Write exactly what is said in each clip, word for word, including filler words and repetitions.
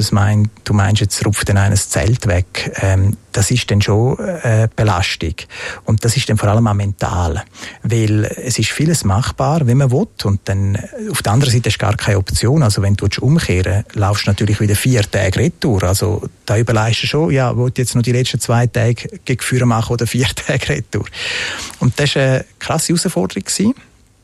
das mein, du meinst, jetzt rupft dann eines Zelt weg, ähm, das ist dann schon äh, Belastung. Und das ist dann vor allem auch mental. Weil es ist vieles machbar, wenn man will. Und dann auf der anderen Seite ist gar keine Option. Also wenn du umkehren willst, laufst du natürlich wieder vier Tage retour. Also da überlegst du schon, ja, will jetzt noch die letzten zwei Tage gegen Führer machen oder vier Tage retour. Und das war eine krasse Herausforderung gewesen.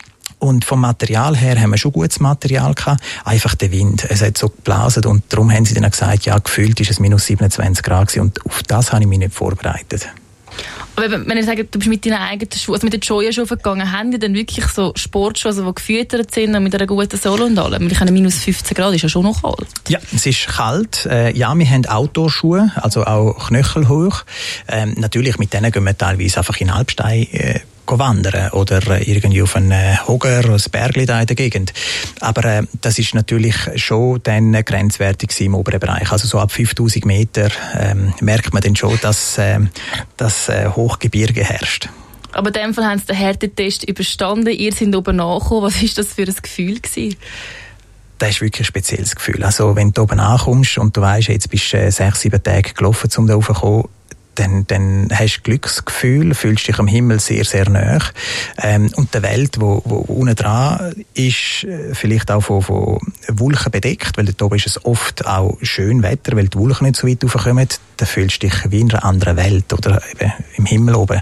Und vom Material her haben wir schon gutes Material gehabt. Einfach der Wind. Es hat so geblasen und darum haben sie dann gesagt, ja, gefühlt ist es minus siebenundzwanzig Grad gewesen. Und auf das habe ich mich nicht vorbereitet. Aber wenn ihr sagt, du bist mit deinen eigenen Schuhen, also mit den Joya-Schuhen gegangen, haben die dann wirklich so Sportschuhe, also die gefüttert sind und mit einer guten Sohle und allem? Ich habe minus fünfzehn Grad, ist ja schon noch kalt. Ja, es ist kalt. Äh, ja, wir haben Outdoor-Schuhe, also auch knöchelhoch. Ähm, natürlich, mit denen gehen wir teilweise einfach in Alpstein äh, wandern oder irgendwie auf einen Hoger, ein Bergli da in der Gegend. Aber äh, das ist natürlich schon dann grenzwertig im oberen Bereich. Also so ab fünftausend Meter ähm, merkt man dann schon, dass äh, das äh, Hochgebirge herrscht. Aber in dem Fall haben Sie den Härtetest überstanden. Ihr seid oben angekommen. Was war das für ein Gefühl gewesen? Das ist wirklich ein spezielles Gefühl. Also wenn du oben ankommst und du weisst, jetzt bist du äh, sechs, sieben Tage gelaufen, um da raufzukommen, Dann, dann hast du Glücksgefühl, fühlst dich am Himmel sehr, sehr nahe. Ähm, und die Welt, wo, wo unten dran ist, vielleicht auch von, von Wolken bedeckt, weil dort oben ist es oft auch schön Wetter, weil die Wolken nicht so weit raufkommen. Da fühlst du dich wie in einer anderen Welt oder eben im Himmel oben.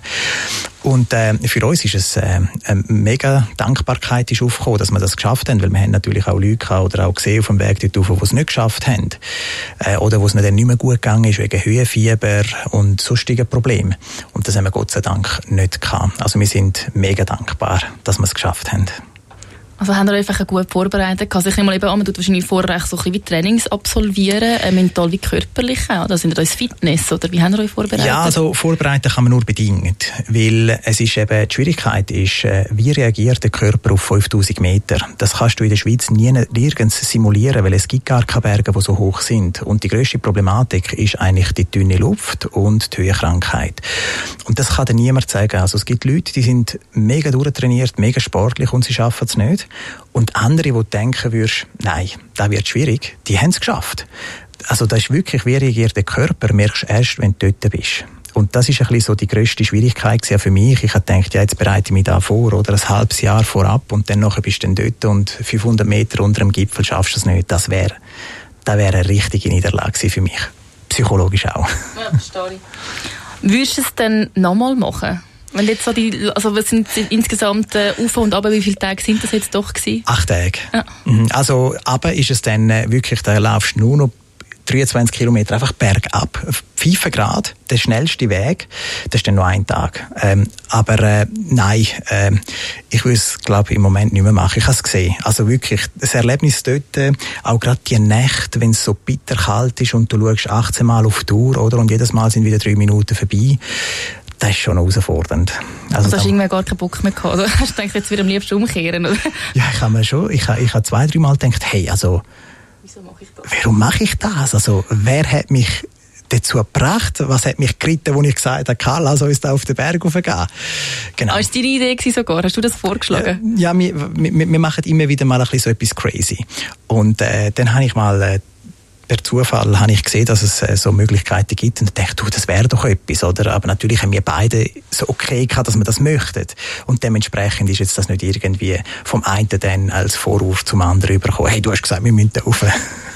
Und äh, für uns ist es äh, eine mega Dankbarkeit ist aufgekommen, dass wir das geschafft haben, weil wir haben natürlich auch Leute gehabt, oder auch gesehen auf dem Weg dort rauf, die es nicht geschafft haben. Äh, oder wo es dann nicht mehr gut gegangen ist, wegen Höhenfieber und sonstigen Problemen. Und das haben wir Gott sei Dank nicht gehabt. Also wir sind mega dankbar, dass wir es geschafft haben. Also haben wir einfach gut vorbereitet? Also ich nehme mal eben an, man tut wahrscheinlich vorher so ein bisschen wie Trainings absolvieren, äh, mental wie körperlich auch. Da sind wir uns Fitness, oder wie haben wir euch vorbereitet? Ja, also vorbereiten kann man nur bedingt, weil es ist eben, die Schwierigkeit ist, äh, wie reagiert der Körper auf fünftausend Meter? Das kannst du in der Schweiz nie nirgends simulieren, weil es gibt gar keine Berge, die so hoch sind. Und die grösste Problematik ist eigentlich die dünne Luft und die Höhenkrankheit. Und das kann dir niemand sagen. Also es gibt Leute, die sind mega durchtrainiert, mega sportlich und sie schaffen es nicht. Und andere, die denken würdest, nein, das wird schwierig, die haben es geschafft. Also das ist wirklich, wie reagiert der Körper, merkst du erst, wenn du dort bist. Und das ist ein bisschen so die grösste Schwierigkeit für mich. Ich habe gedacht, ja, jetzt bereite ich mich da vor, oder ein halbes Jahr vorab, und dann nachher bist du dann dort und fünfhundert Meter unter dem Gipfel schaffst du es nicht. Das wäre das wär eine richtige Niederlage für mich. Psychologisch auch. Ja, verstehe ich. Würdest du es dann nochmal machen? Wenn jetzt so die, also was sind insgesamt äh, auf und ab, wie viele Tage sind das jetzt doch gewesen? Acht Tage. Ja. Also aber ist es dann äh, wirklich, da laufst du nur noch dreiundzwanzig Kilometer einfach bergab, fünf Grad, der schnellste Weg, das ist dann nur ein Tag. Ähm, aber äh, nein, äh, ich will es, glaube ich, im Moment nicht mehr machen. Ich habe es gesehen. Also wirklich, das Erlebnis dort, äh, auch gerade die Nächte, wenn es so bitterkalt ist und du schaust achtzehn Mal auf die Uhr, oder, und jedes Mal sind wieder drei Minuten vorbei. Das ist schon herausfordernd. Also, also hast du irgendwie gar keinen Bock mehr gehabt, oder? Hast du gedacht, jetzt wieder am liebsten umkehren, oder? Ja, ich habe mir schon, ich habe, ich habe zwei, drei Mal gedacht, hey, also, wieso mache ich das? Warum mache ich das? Also, wer hat mich dazu gebracht? Was hat mich geritten, als ich gesagt habe, Karl, lass uns da auf den Berg raufgehen? Genau. Ah, ist deine Idee gewesen sogar? Hast du das vorgeschlagen? Ja, ja wir, wir, wir machen immer wieder mal ein bisschen so etwas crazy. Und äh, dann habe ich mal äh, per Zufall habe ich gesehen, dass es äh, so Möglichkeiten gibt, und dachte, du, das wäre doch etwas, oder? Aber natürlich haben wir beide so okay gehabt, dass wir das möchten. Und dementsprechend ist jetzt das nicht irgendwie vom einen dann als Vorwurf zum anderen übergekommen. Hey, du hast gesagt, wir müssen da rauf.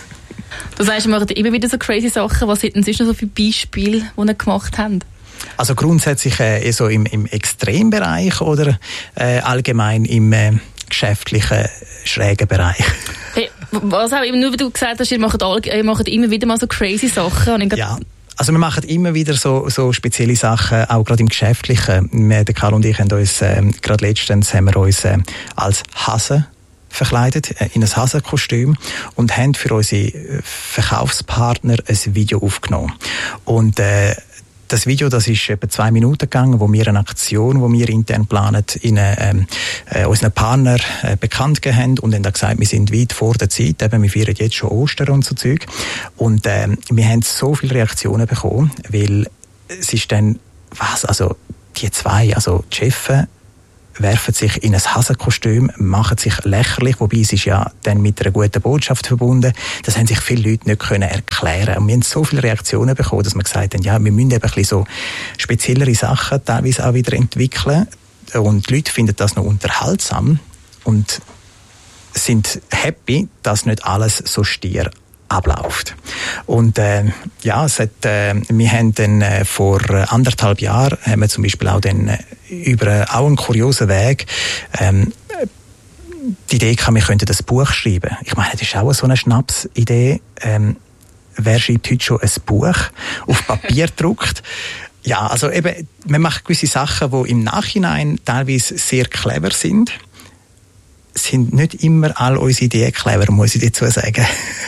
Du sagst, wir machen immer wieder so crazy Sachen. Was hätten sonst noch so viele Beispiele, die ihr gemacht habt? Also grundsätzlich äh, eher so im, im Extrembereich oder äh, allgemein im äh, geschäftlichen, schrägen Bereich? Hey, was auch immer, nur wie du gesagt hast, ihr macht, all, ihr macht immer wieder mal so crazy Sachen. Und ja, also wir machen immer wieder so, so spezielle Sachen, auch gerade im Geschäftlichen. Wir, der Karl und ich haben uns, äh, gerade letztens haben wir uns äh, als Hase verkleidet, äh, in ein Hasenkostüm, und haben für unsere Verkaufspartner ein Video aufgenommen. Und äh, das Video, das ist etwa zwei Minuten gegangen, wo wir eine Aktion, die wir intern planen, in ähm, äh, unseren Partner äh, bekannt gegeben haben, und haben dann gesagt, wir sind weit vor der Zeit, eben, wir feiern jetzt schon Ostern und so Zeug. Und ähm, wir haben so viele Reaktionen bekommen, weil es ist dann, was, also die zwei, also die Chefs werfen sich in ein Hasenkostüm, machen sich lächerlich, wobei es ist ja dann mit einer guten Botschaft verbunden. Das haben sich viele Leute nicht können erklären. Und wir haben so viele Reaktionen bekommen, dass wir gesagt haben, ja, wir müssen eben ein bisschen so speziellere Sachen teilweise auch wieder entwickeln. Und die Leute finden das noch unterhaltsam und sind happy, dass nicht alles so stier abläuft. Und äh, ja, es hat, äh, wir haben dann äh, vor anderthalb Jahren haben wir zum Beispiel auch dann äh, über äh, auch einen kuriosen Weg ähm, die Idee gehabt, wir könnten das Buch schreiben. Ich meine, das ist auch so eine Schnapsidee. Ähm, wer schreibt heute schon ein Buch auf Papier gedruckt? Ja, also eben, man macht gewisse Sachen, die im Nachhinein teilweise sehr clever sind. Sind nicht immer all unsere Ideen clever, muss ich dazu sagen.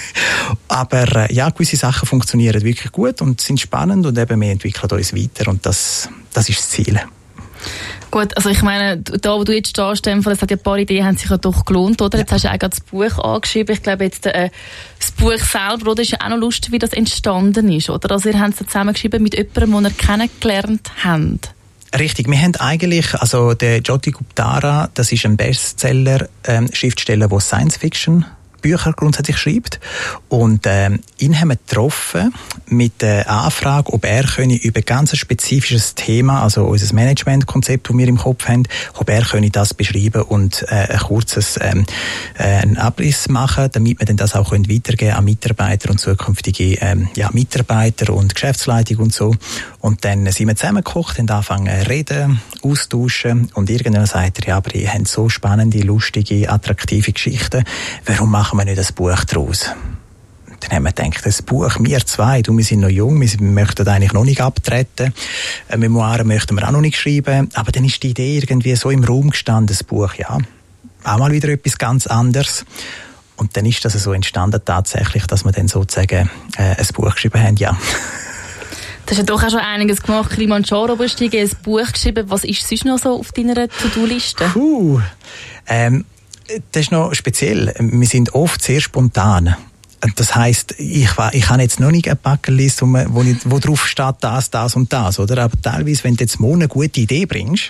Aber äh, ja, gewisse Sachen funktionieren wirklich gut und sind spannend und eben wir entwickeln uns weiter und das, das ist das Ziel. Gut, also ich meine, da wo du jetzt stehst, es hat ja ein paar Ideen, haben sich ja doch gelohnt, oder? Ja. Jetzt hast du auch gerade das Buch angeschrieben. Ich glaube jetzt äh, das Buch selber, oder, ist ja auch noch lustig, wie das entstanden ist, oder? Also ihr habt es zusammengeschrieben mit jemandem, den ihr kennengelernt habt. Richtig, wir haben eigentlich, also der Jyoti Guptara, das ist ein Bestseller-Schriftsteller, ähm, der Science-Fiction Bücher grundsätzlich schreibt. Und ähm, ihn haben wir getroffen mit der Anfrage, ob er könne über ganz ein spezifisches Thema, also unser Management-Konzept, das wir im Kopf haben, ob er könne das beschreiben und äh, ein kurzes ähm, äh, einen Abriss machen, damit wir dann das auch können weitergeben an Mitarbeiter und zukünftige ähm, ja, Mitarbeiter und Geschäftsleitung und so. Und dann sind wir zusammengekocht, haben angefangen zu reden, austauschen und irgendwann sagt er, ja, aber ihr habt so spannende, lustige, attraktive Geschichten, warum machen wir nicht ein Buch daraus? Dann haben wir gedacht, das Buch, wir zwei, du, wir sind noch jung, wir möchten eigentlich noch nicht abtreten, Memoiren möchten wir auch noch nicht schreiben, aber dann ist die Idee irgendwie so im Raum gestanden, das Buch, ja, auch mal wieder etwas ganz anderes. Und dann ist das so entstanden tatsächlich, dass wir dann sozusagen äh, ein Buch geschrieben haben, ja. Du hast ja doch auch schon einiges gemacht, Kilimanjaro-Bestiegen, ein Buch geschrieben. Was ist sonst noch so auf deiner To-Do-Liste? Puh, ähm, das ist noch speziell. Wir sind oft sehr spontan. Das heisst, ich, ich habe jetzt noch nicht eine Bucketlist, wo, wo, wo drauf steht, das, das und das, oder? Aber teilweise, wenn du jetzt mal eine gute Idee bringst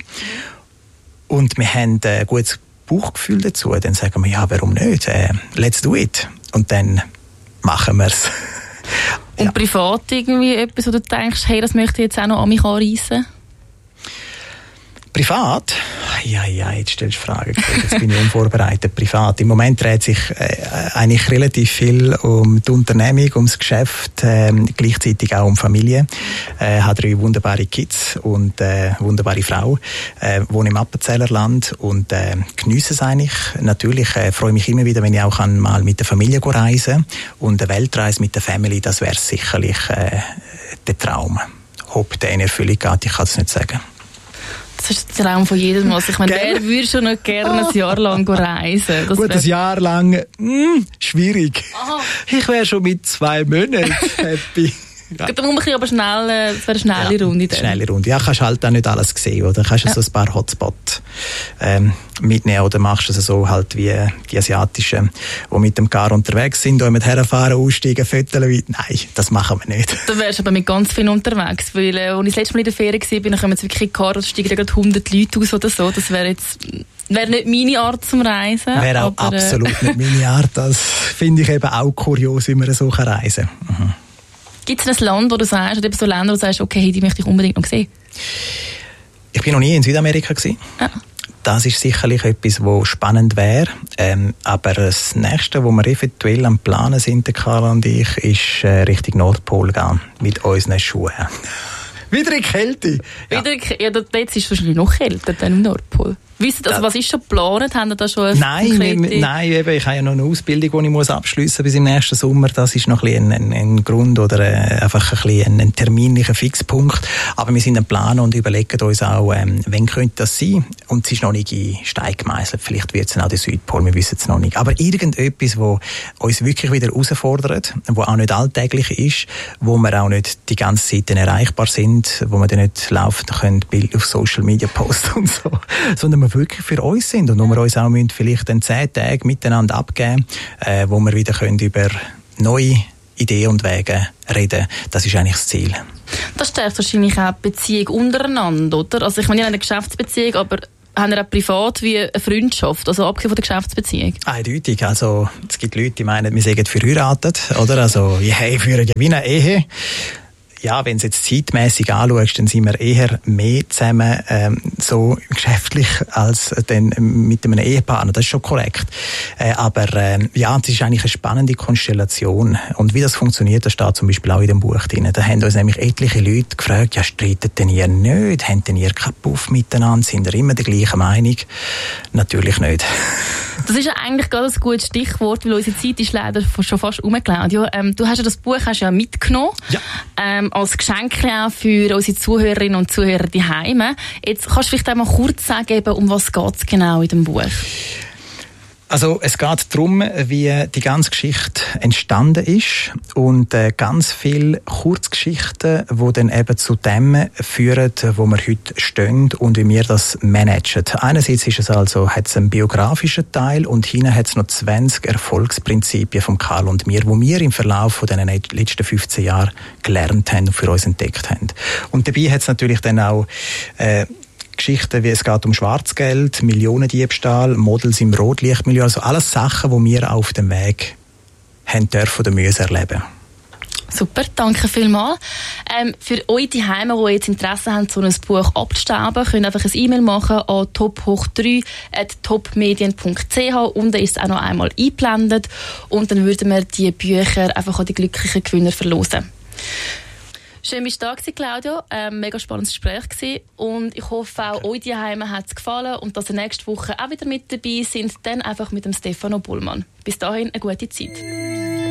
und wir haben ein gutes Bauchgefühl dazu, dann sagen wir, ja, warum nicht? Äh, let's do it. Und dann machen wir es. Und ja. Privat irgendwie etwas, wo du denkst, hey, das möchte ich jetzt auch noch an mich anreissen? Privat? Ja, ja, jetzt stellst du Fragen. Jetzt bin ich unvorbereitet. Privat. Im Moment dreht sich äh, eigentlich relativ viel um die Unternehmung, ums Geschäft, äh, gleichzeitig auch um Familie. Ich äh, habe drei wunderbare Kids und äh, eine wunderbare Frau. Äh, wohne im Appenzellerland und äh, geniesse es eigentlich. Natürlich äh, freue mich immer wieder, wenn ich auch kann, mal mit der Familie reisen kann. Und eine Weltreise mit der Family, das wäre sicherlich äh, der Traum. Ob der in Erfüllung geht, ich kann es nicht sagen. Das ist der Traum von jedem. Also ich meine, wer würde schon noch gerne ein Jahr lang reisen? Das Gut, ein Jahr lang, mh, schwierig. Aha. Ich wäre schon mit zwei Monaten happy. Ja. Da muss man aber schnell, das wäre eine schnelle ja, Runde. Dann. Schnelle Runde. Ja, kannst halt auch nicht alles sehen, oder? Kannst du ja. so ein paar Hotspots ähm, mitnehmen oder machst du es so halt wie die Asiatischen, die mit dem Car unterwegs sind, und mit herfahren, aussteigen, föteln. Nein, das machen wir nicht. Da wärst du aber mit ganz vielen unterwegs, weil äh, als ich das letzte Mal in der Ferien war, dann kommen jetzt wirklich in die Car und steigen gerade hundert Leute aus oder so. Das wäre jetzt wäre nicht meine Art zum Reisen. Wäre auch aber, absolut äh, nicht meine Art. Das finde ich eben auch kurios, wie man so reisen kann. Mhm. Gibt es ein Land, wo du sagst, oder eben so Länder, wo du sagst, okay, die möchte ich unbedingt noch sehen? Ich bin noch nie in Südamerika gewesen. Ah. Das ist sicherlich etwas, was spannend wäre. Ähm, aber das Nächste, wo wir eventuell am Planen sind, der Karl und ich, ist äh, Richtung Nordpol gehen. Mit unseren Schuhen. Wieder in Kälte. Ja, Wieder in Kälte. Ja, dort ist es wahrscheinlich noch kälter dann im Nordpol. Wisst ihr, also was ist schon geplant? Haben ihr da schon eine nein, konkrete... nein, eben, ich habe ja noch eine Ausbildung, die ich muss abschliessen bis im nächsten Sommer. Das ist noch ein, ein, ein Grund oder äh, einfach ein, ein, ein terminlicher Fixpunkt. Aber wir sind am Plan und überlegen uns auch, ähm, wann könnte das sein. Und es ist noch nicht in Stein gemeißelt. Vielleicht wird es dann auch der Südpol, wir wissen es noch nicht. Aber irgendetwas, das uns wirklich wieder herausfordert, was auch nicht alltäglich ist, wo wir auch nicht die ganze Zeit erreichbar sind, wo wir dann nicht laufend können, Bilder auf Social Media posten und so, sondern wir wirklich für uns sind und wo wir uns auch müssen vielleicht dann zehn Tage miteinander abgeben, äh, wo wir wieder können über neue Ideen und Wege reden. Das ist eigentlich das Ziel. Das stärkt wahrscheinlich auch die Beziehung untereinander, oder? Also ich meine, ja eine Geschäftsbeziehung, aber haben ihr auch privat wie eine Freundschaft, also abgesehen von der Geschäftsbeziehung? Eindeutig. Also, es gibt Leute, die meinen, wir seien verheiratet, oder? Also, wir führen ja wie eine Ehe. Ja, wenn du es jetzt zeitmässig anschaust, dann sind wir eher mehr zusammen ähm, so geschäftlich als dann mit einem Ehepartner. Das ist schon korrekt. Äh, aber äh, ja, es ist eigentlich eine spannende Konstellation. Und wie das funktioniert, das steht zum Beispiel auch in dem Buch drin. Da haben uns nämlich etliche Leute gefragt, ja, streitet denn ihr nicht? Habt denn ihr keinen Puff miteinander? Sind ihr immer der gleichen Meinung? Natürlich nicht. Das ist ja eigentlich gerade ein gutes Stichwort, weil unsere Zeit ist leider schon fast um, Claudio. Ähm, du hast ja das Buch hast ja mitgenommen. Ja. Ähm, als Geschenk auch für unsere Zuhörerinnen und Zuhörer daheim. Jetzt kannst du vielleicht einmal kurz sagen, um was geht es genau in dem Buch? Also es geht darum, wie die ganze Geschichte entstanden ist und äh, ganz viele Kurzgeschichten, die dann eben zu dem führen, wo wir heute stehen und wie wir das managen. Einerseits ist es also, hat es einen biografischen Teil und hinten hat es noch zwanzig Erfolgsprinzipien von Karl und mir, wo wir im Verlauf von den letzten fünfzehn Jahren gelernt haben und für uns entdeckt haben. Und dabei hat es natürlich dann auch äh, Geschichten, wie es geht um Schwarzgeld, Millionendiebstahl, Models im Rotlichtmilieu, also alles Sachen, die wir auf dem Weg haben dürfen oder müssen erleben. Super, danke vielmals. Ähm, für euch die Heime, die jetzt Interesse haben, so ein Buch abzustauben, könnt einfach ein E-Mail machen an top hoch drei at topmedien punkt c h. Unten ist es auch noch einmal eingeblendet und dann würden wir die Bücher einfach an die glücklichen Gewinner verlosen. Schön, dass du da warst, Claudio. Ähm, mega spannendes Gespräch gewesen. Und ich hoffe, auch euch die Heime hat es gefallen und dass ihr nächste Woche auch wieder mit dabei sind. Dann einfach mit dem Stefano Bullmann. Bis dahin eine gute Zeit.